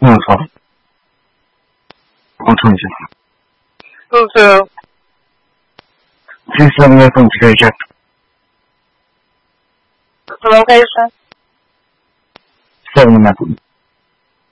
好，补充一下。这次应该放几个一下。 怎么回事？ 7 Eleven